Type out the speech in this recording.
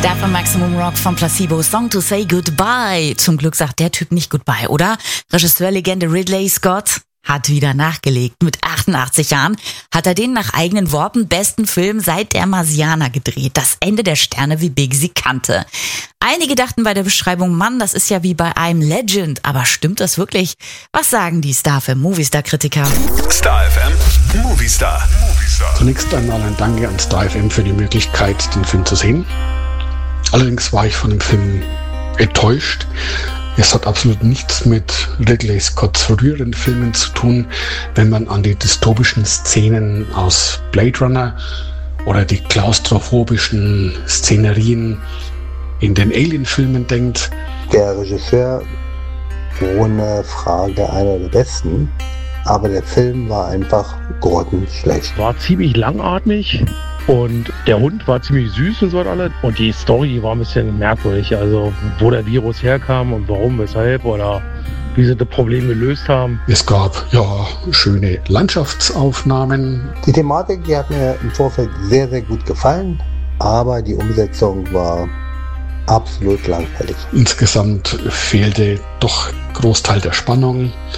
Der von Maximum Rock von Placebo, Song to Say Goodbye. Zum Glück sagt der Typ nicht Goodbye, oder? Regisseurlegende Ridley Scott hat wieder nachgelegt. Mit 88 Jahren hat er den nach eigenen Worten besten Film seit der Marsianer gedreht. Das Ende der Sterne, wie Big sie kannte. Einige dachten bei der Beschreibung, Mann, das ist ja wie bei I'm Legend. Aber stimmt das wirklich? Was sagen die Star FM Movistar-Kritiker? Star FM Movistar. Zunächst einmal ein Danke an Star FM für die Möglichkeit, den Film zu sehen. Allerdings war ich von dem Film enttäuscht. Es hat absolut nichts mit Ridley Scotts früheren Filmen zu tun, wenn man an die dystopischen Szenen aus Blade Runner oder die klaustrophobischen Szenerien in den Alien-Filmen denkt. Der Regisseur, ohne Frage einer der besten, aber der Film war einfach grottenschlecht. War ziemlich langatmig. Und der Hund war ziemlich süß und so was alles. Und die Story war ein bisschen merkwürdig. Also wo der Virus herkam und warum, weshalb oder wie sie das Problem gelöst haben. Es gab ja schöne Landschaftsaufnahmen. Die Thematik, die hat mir im Vorfeld sehr, sehr gut gefallen. Aber die Umsetzung war absolut langweilig. Insgesamt fehlte doch Großteil der Spannung.